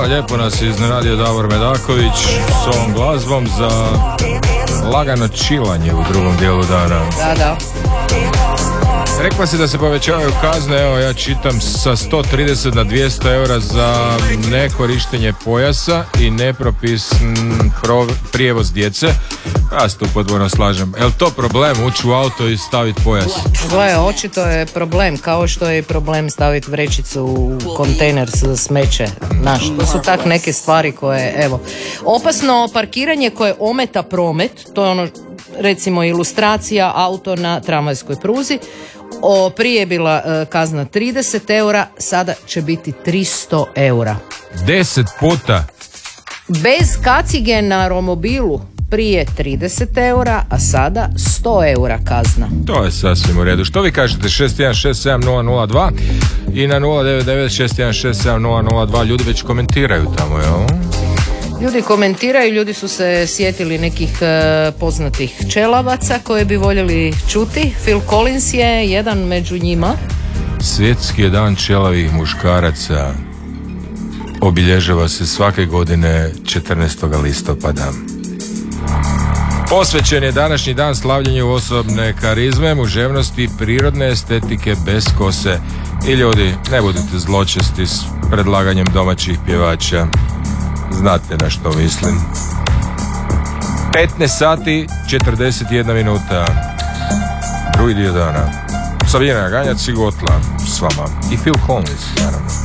Evo, lijepo nas je iznenadio Davor Medaković s ovom glazbom za lagano čilanje u drugom dijelu dana. Da. Rekla si da se povećavaju kazne, evo ja čitam sa 130 na 200 eura za nekorištenje pojasa i nepropisan prijevoz djece. Ja se tu potpuno slažem. Je li to problem, ući u auto i staviti pojas? Gle, očito je problem, kao što je problem staviti vrećicu u kontejner za smeće. Znaš, to su tak neke stvari koje, evo. Opasno parkiranje koje ometa promet, to je ono, recimo ilustracija, auto na tramvajskoj pruzi. Prije je bila kazna 30 eura, sada će biti 300 eura. 10 puta? Bez kacige na romobilu prije 30 eura, a sada 100 eura kazna. To je sasvim u redu. Što vi kažete? 61670002 i na 09961670002. Ljudi već komentiraju tamo, jel? Ljudi komentiraju, ljudi su se sjetili nekih poznatih čelavaca koje bi voljeli čuti. Phil Collins je jedan među njima. Svjetski je dan čelavih muškaraca. Obilježava se svake godine 14. listopada. Posvećen je današnji dan slavljenju osobne karizme, muževnosti, prirodne estetike bez kose. I ljudi, ne budite zločesti s predlaganjem domaćih pjevača. Znate na što mislim. 15 sati 41 minuta. Drugi dio dana. Sabina Ganjac i Gotla s vama. I Phil Collins, naravno.